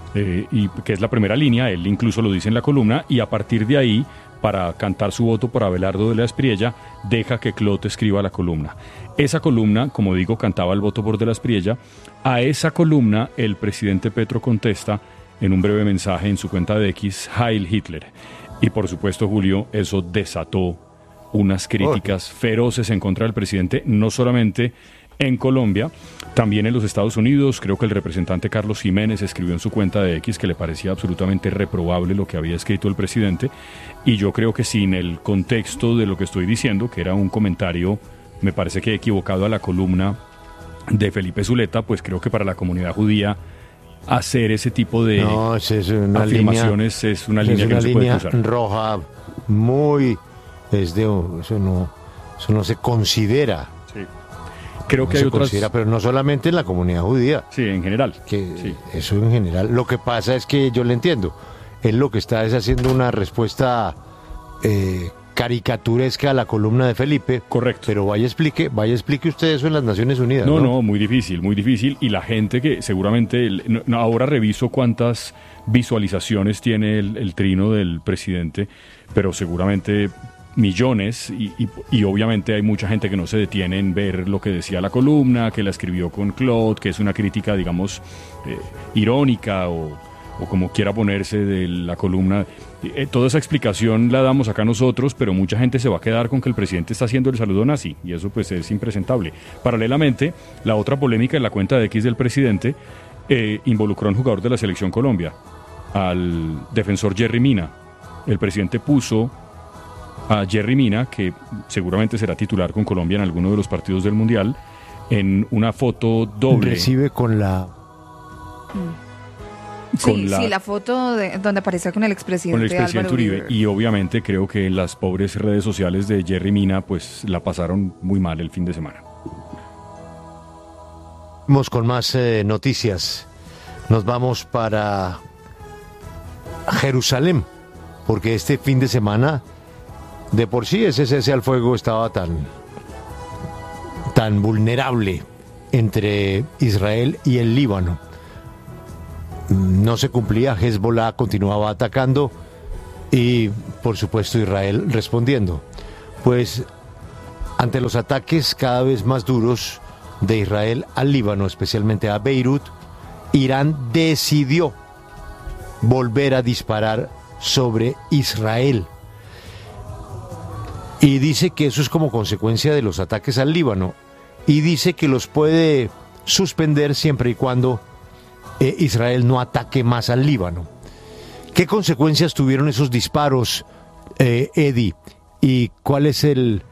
y que es la primera línea, él incluso lo dice en la columna, y a partir de ahí, para cantar su voto por Abelardo de la Espriella, deja que Clot escriba la columna. Esa columna, como digo, cantaba el voto por de la Espriella. A esa columna el presidente Petro contesta en un breve mensaje en su cuenta de X, Heil Hitler. Y por supuesto, Julio, eso desató unas críticas feroces en contra del presidente, no solamente en Colombia, también en los Estados Unidos. Creo que el representante Carlos Jiménez escribió en su cuenta de X que le parecía absolutamente reprobable lo que había escrito el presidente, y yo creo que sin el contexto de lo que estoy diciendo, que era un comentario, me parece que equivocado a la columna de Felipe Zuleta, pues creo que para la comunidad judía hacer ese tipo de afirmaciones es una línea que no se puede cruzar. Roja, muy, eso no se considera. Sí. Creo que hay otras, pero no solamente en la comunidad judía. Sí, en general. Sí. Eso en general. Lo que pasa es que yo le entiendo. Él lo que está es haciendo una respuesta caricaturesca a la columna de Felipe. Correcto. Pero vaya explique usted eso en las Naciones Unidas. No, muy difícil. Y la gente que seguramente, ahora reviso cuántas visualizaciones tiene el trino del presidente, pero seguramente millones, y obviamente hay mucha gente que no se detiene en ver lo que decía la columna, que la escribió con Claude, que es una crítica, digamos, irónica o como quiera ponerse de la columna. Toda esa explicación la damos acá nosotros, pero mucha gente se va a quedar con que el presidente está haciendo el saludo nazi, y eso pues es impresentable. Paralelamente, la otra polémica en la cuenta de X del presidente involucró a un jugador de la Selección Colombia, al defensor Jerry Mina. El presidente puso a Jerry Mina, que seguramente será titular con Colombia en alguno de los partidos del Mundial, en una foto doble. Recibe con la... Sí, la foto donde aparece con el expresidente Álvaro Uribe. Y obviamente creo que las pobres redes sociales de Jerry Mina pues la pasaron muy mal el fin de semana. Vamos con más noticias. Nos vamos para Jerusalén, porque este fin de semana, de por sí ese cese al fuego estaba tan vulnerable entre Israel y el Líbano. No se cumplía, Hezbollah continuaba atacando y por supuesto Israel respondiendo. Pues ante los ataques cada vez más duros de Israel al Líbano, especialmente a Beirut, Irán decidió volver a disparar sobre Israel. Y dice que eso es como consecuencia de los ataques al Líbano. Y dice que los puede suspender siempre y cuando Israel no ataque más al Líbano. ¿Qué consecuencias tuvieron esos disparos, Eddie? ¿Y cuál es el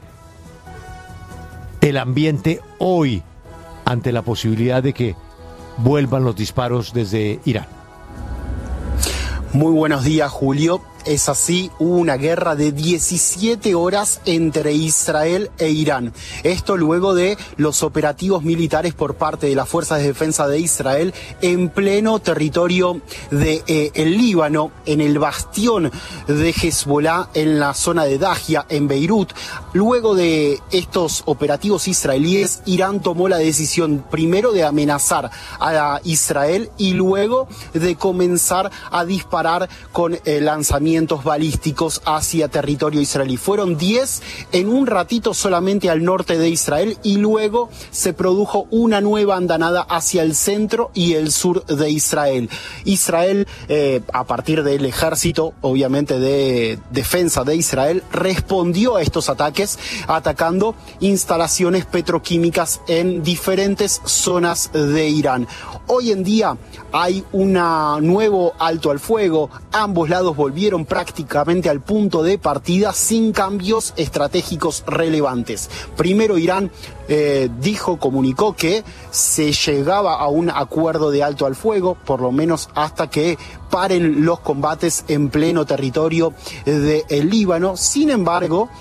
ambiente hoy ante la posibilidad de que vuelvan los disparos desde Irán? Muy buenos días, Julio. es así, hubo una guerra de 17 horas entre Israel e Irán. Esto luego de los operativos militares por parte de las Fuerzas de Defensa de Israel en pleno territorio de el Líbano, en el bastión de Hezbollah, en la zona de Dahia, en Beirut. Luego de estos operativos israelíes, Irán tomó la decisión primero de amenazar a Israel y luego de comenzar a disparar con lanzamientos balísticos hacia territorio israelí. Fueron 10 en un ratito solamente al norte de Israel y luego se produjo una nueva andanada hacia el centro y el sur de Israel. Israel, a partir del ejército, obviamente de defensa de Israel, respondió a estos ataques atacando instalaciones petroquímicas en diferentes zonas de Irán. Hoy en día hay un nuevo alto al fuego, ambos lados volvieron prácticamente al punto de partida sin cambios estratégicos relevantes. Primero Irán comunicó que se llegaba a un acuerdo de alto al fuego, por lo menos hasta que paren los combates en pleno territorio del Líbano. Sin embargo,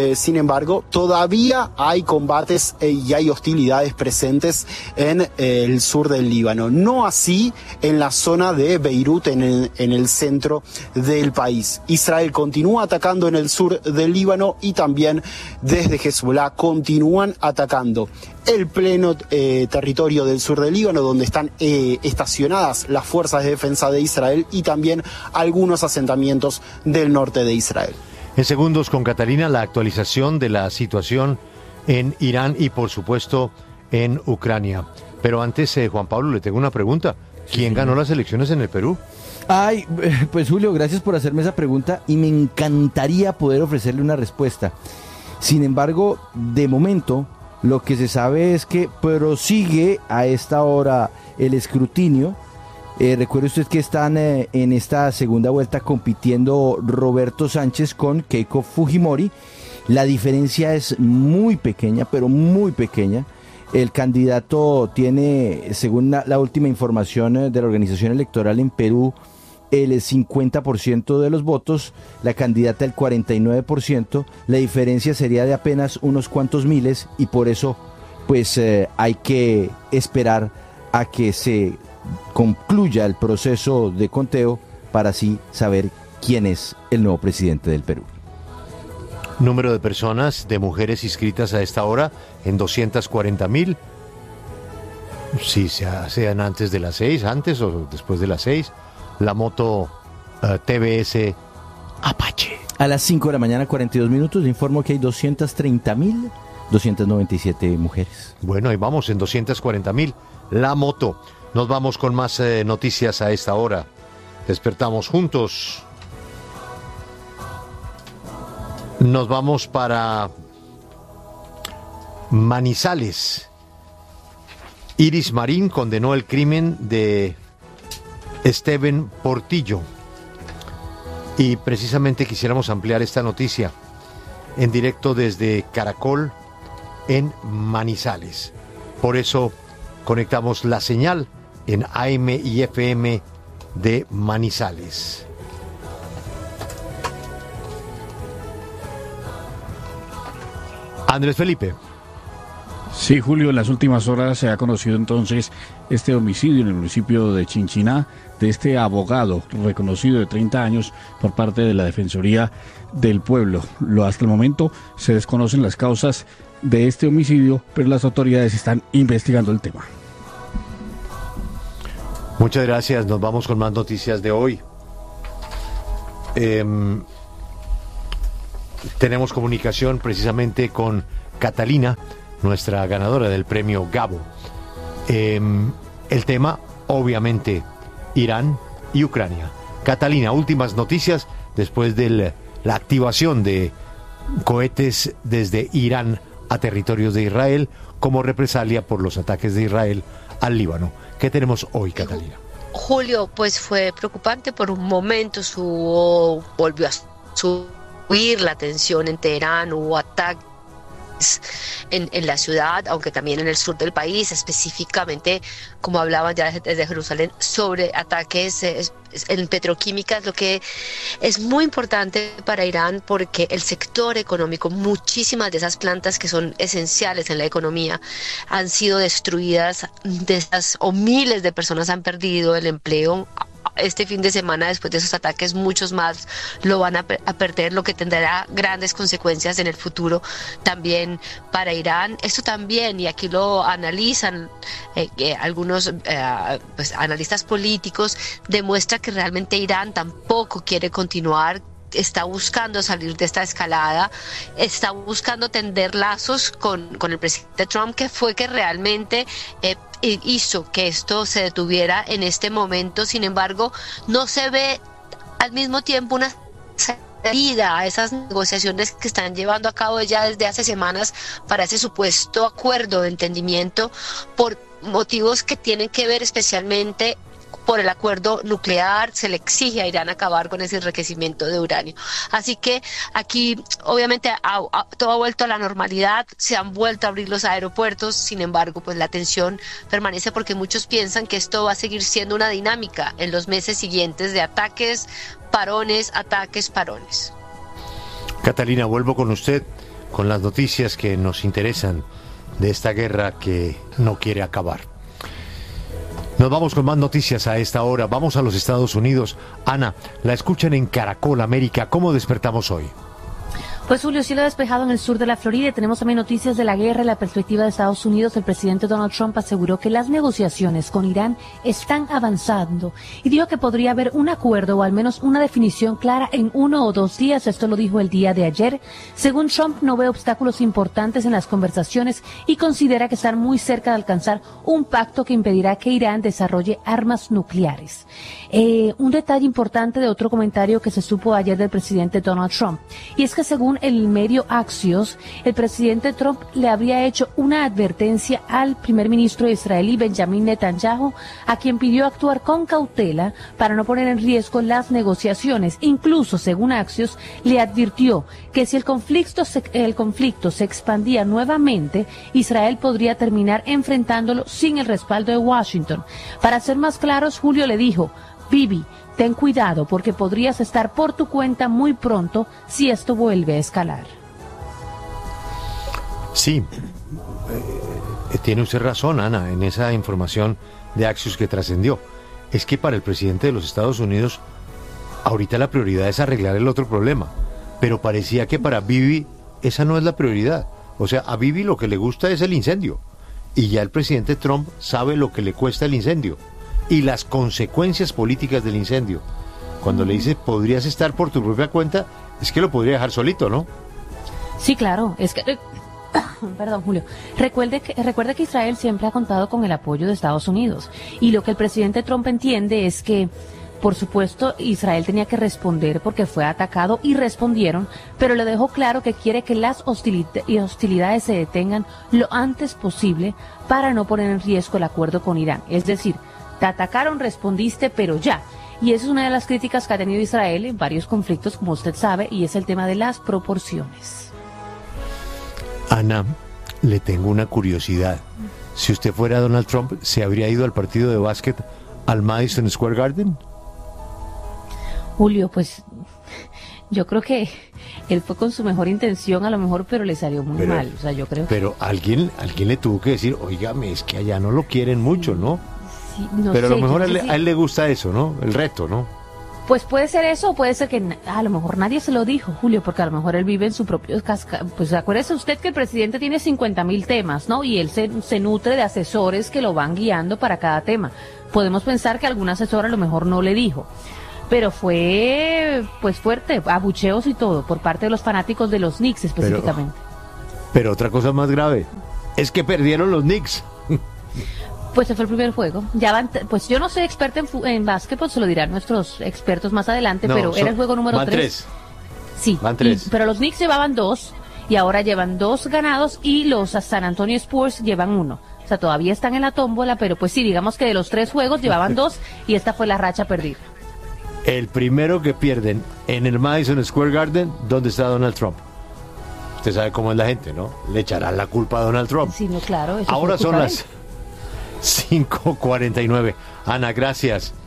todavía hay combates y hay hostilidades presentes en el sur del Líbano. No así en la zona de Beirut, en el centro del país. Israel continúa atacando en el sur del Líbano y también desde Hezbollah continúan atacando el pleno territorio del sur del Líbano, donde están estacionadas las fuerzas de defensa de Israel y también algunos asentamientos del norte de Israel. En segundos con Catalina, la actualización de la situación en Irán y por supuesto en Ucrania. Pero antes, Juan Pablo, le tengo una pregunta. ¿Quién ganó las elecciones en el Perú? Ay, pues Julio, gracias por hacerme esa pregunta y me encantaría poder ofrecerle una respuesta. Sin embargo, de momento, lo que se sabe es que prosigue a esta hora el escrutinio. Recuerde usted que están en esta segunda vuelta compitiendo Roberto Sánchez con Keiko Fujimori. La diferencia es muy pequeña, pero muy pequeña. El candidato tiene, según la última información de la organización electoral en Perú, el 50% de los votos, la candidata el 49%, la diferencia sería de apenas unos cuantos miles y por eso pues hay que esperar a que se concluya el proceso de conteo para así saber quién es el nuevo presidente del Perú. Número de personas, de mujeres inscritas a esta hora en 240,000. Si sean antes de las 6, antes o después de las 6. La moto TBS Apache. A las 5 de la mañana, 42 minutos, le informo que hay 230,297 mujeres. Bueno, ahí vamos, en 240,000. La moto. Nos vamos con más noticias a esta hora. Despertamos juntos. Nos vamos para Manizales. Iris Marín condenó el crimen de Esteban Portillo. Y precisamente quisiéramos ampliar esta noticia en directo desde Caracol en Manizales. Por eso conectamos la señal en AM y FM de Manizales. Andrés Felipe. Sí, Julio, en las últimas horas se ha conocido entonces este homicidio en el municipio de Chinchiná de este abogado reconocido de 30 años por parte de la Defensoría del Pueblo. Hasta el momento se desconocen las causas de este homicidio, pero las autoridades están investigando el tema. Muchas gracias, nos vamos con más noticias de hoy. Tenemos comunicación precisamente con Catalina, nuestra ganadora del premio Gabo. El tema, obviamente, Irán y Ucrania. Catalina, últimas noticias después de la activación de cohetes desde Irán a territorios de Israel como represalia por los ataques de Israel al Líbano. ¿Qué tenemos hoy, Catalina? Julio, pues fue preocupante. Por un momento volvió a subir la tensión en Teherán, hubo ataques en la ciudad, aunque también en el sur del país, específicamente, como hablaban ya desde Jerusalén, sobre ataques en petroquímicas, lo que es muy importante para Irán, porque el sector económico, muchísimas de esas plantas que son esenciales en la economía, han sido destruidas, o miles de personas han perdido el empleo. Este fin de semana, después de esos ataques, muchos más lo van a perder, lo que tendrá grandes consecuencias en el futuro también para Irán. Esto también, y aquí lo analizan algunos pues, analistas políticos, demuestra que realmente Irán tampoco quiere continuar, está buscando salir de esta escalada, está buscando tender lazos con el presidente Trump, que fue que realmente hizo que esto se detuviera en este momento. Sin embargo, no se ve al mismo tiempo una salida a esas negociaciones que están llevando a cabo ya desde hace semanas para ese supuesto acuerdo de entendimiento, por motivos que tienen que ver especialmente por el acuerdo nuclear. Se le exige a Irán acabar con ese enriquecimiento de uranio. Así que aquí obviamente todo ha vuelto a la normalidad, se han vuelto a abrir los aeropuertos. Sin embargo, pues la tensión permanece, porque muchos piensan que esto va a seguir siendo una dinámica en los meses siguientes de ataques, parones, ataques, parones. Catalina, vuelvo con usted con las noticias que nos interesan de esta guerra que no quiere acabar. Nos vamos con más noticias a esta hora. Vamos a los Estados Unidos. Ana, la escuchan en Caracol América. ¿Cómo despertamos hoy? Pues Julio, cielo despejado en el sur de la Florida, y tenemos también noticias de la guerra y la perspectiva de Estados Unidos. El presidente Donald Trump aseguró que las negociaciones con Irán están avanzando y dijo que podría haber un acuerdo o al menos una definición clara en 1 o 2 días. Esto lo dijo el día de ayer. Según Trump, no ve obstáculos importantes en las conversaciones y considera que están muy cerca de alcanzar un pacto que impedirá que Irán desarrolle armas nucleares. Un detalle importante de otro comentario que se supo ayer del presidente Donald Trump, y es que según el medio Axios, el presidente Trump le habría hecho una advertencia al primer ministro israelí Benjamin Netanyahu, a quien pidió actuar con cautela para no poner en riesgo las negociaciones. Incluso, según Axios, le advirtió que si el conflicto se expandía nuevamente, Israel podría terminar enfrentándolo sin el respaldo de Washington. Para ser más claros, Julio le dijo: Bibi, ten cuidado porque podrías estar por tu cuenta muy pronto si esto vuelve a escalar. Sí, tiene usted razón, Ana, en esa información de Axios que trascendió. Es que para el presidente de los Estados Unidos, ahorita la prioridad es arreglar el otro problema, pero parecía que para Bibi esa no es la prioridad. O sea, a Bibi lo que le gusta es el incendio, y ya el presidente Trump sabe lo que le cuesta el incendio y las consecuencias políticas del incendio. Cuando le dice podrías estar por tu propia cuenta, es que lo podría dejar solito, ¿no? Sí, claro, es que... Perdón, Julio. Recuerde que Israel siempre ha contado con el apoyo de Estados Unidos, y lo que el presidente Trump entiende es que, por supuesto, Israel tenía que responder porque fue atacado y respondieron, pero le dejó claro que quiere que las hostilidades se detengan lo antes posible para no poner en riesgo el acuerdo con Irán. Es decir, te atacaron, respondiste, pero ya. Y esa es una de las críticas que ha tenido Israel en varios conflictos, como usted sabe, y es el tema de las proporciones. Ana, le tengo una curiosidad. Si usted fuera Donald Trump, ¿se habría ido al partido de básquet al Madison Square Garden? Julio, pues yo creo que él fue con su mejor intención a lo mejor, pero le salió muy mal. O sea, yo creo. Pero alguien le tuvo que decir, óigame, es que allá no lo quieren mucho, ¿no? Sí, no pero sé, a lo mejor a él le gusta eso, ¿no? El reto, ¿no? Pues puede ser eso, o puede ser que a lo mejor nadie se lo dijo, Julio, porque a lo mejor él vive en su propio pues acuérdese usted que el presidente tiene 50,000 temas, ¿no? Y él se nutre de asesores que lo van guiando para cada tema. Podemos pensar que algún asesor a lo mejor no le dijo, pero fue pues fuerte, abucheos y todo, por parte de los fanáticos de los Knicks específicamente. Pero otra cosa más grave, es que perdieron los Knicks. Pues ese fue el primer juego. Ya van, pues yo no soy experta en básquetbol, se lo dirán nuestros expertos más adelante, no, pero era el juego número 3. Sí, van 3. Pero los Knicks llevaban 2 y ahora llevan 2 ganados y los San Antonio Spurs llevan 1. O sea, todavía están en la tómbola, pero pues sí, digamos que de los 3 juegos llevaban 2 y esta fue la racha perdida. El primero que pierden en el Madison Square Garden, ¿dónde está Donald Trump? Usted sabe cómo es la gente, ¿no? Le echarán la culpa a Donald Trump. Sí, no, claro. Eso Ahora fue son culpa de las 5:49. Ana, gracias.